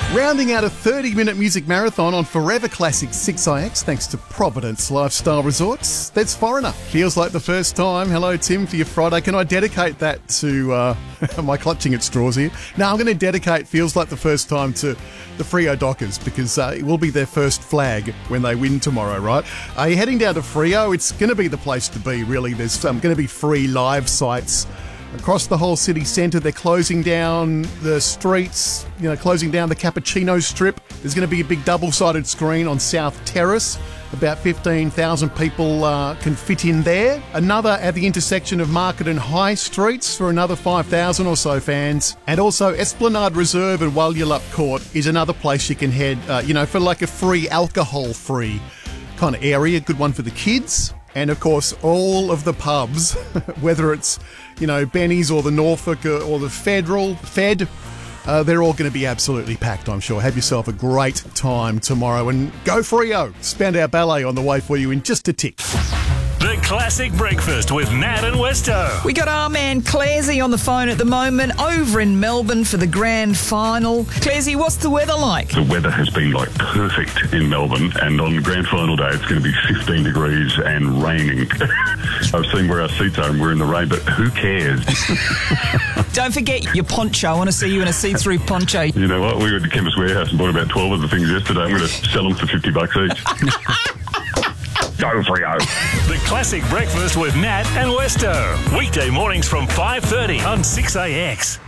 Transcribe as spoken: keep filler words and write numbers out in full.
Rounding out a thirty-minute music marathon on Forever Classic six I X thanks to Providence Lifestyle Resorts. That's Foreigner. Feels like the first time. Hello, Tim, for your Friday. Can I dedicate that to... Uh, am I clutching at straws here? No, I'm going to dedicate Feels Like the First Time to the Freo Dockers because uh, it will be their first flag when they win tomorrow, right? Are you heading down to Freo? It's going to be the place to be, really. There's um, going to be free live sites across the whole city centre. They're closing down the streets, you know, closing down the Cappuccino Strip. There's going to be a big double-sided screen on South Terrace. About fifteen thousand people uh, can fit in there. Another at the intersection of Market and High Streets for another five thousand or so fans. And also Esplanade Reserve and Walyulup Court is another place you can head, uh, you know, for like a free, alcohol-free kind of area. Good one for the kids. And, of course, all of the pubs, whether it's, you know, Benny's or the Norfolk or, or the Federal, Fed, uh, they're all going to be absolutely packed, I'm sure. Have yourself a great time tomorrow and go Freo. Spandau Ballet on the way for you in just a tick. The Classic Breakfast with Nat and Westo. We got our man Claresy on the phone at the moment over in Melbourne for the grand final. Claresy, what's the weather like? The weather has been like perfect in Melbourne, and on grand final day it's going to be fifteen degrees and raining. I've seen where our seats are and we're in the rain, but who cares? Don't forget your poncho. I want to see you in a see-through poncho. You know what? We went to Chemist Warehouse and bought about twelve of the things yesterday. I'm going to sell them for fifty bucks each. Go Freo. The Classic Breakfast with Nat and Westo. Weekday mornings from five thirty on six A X.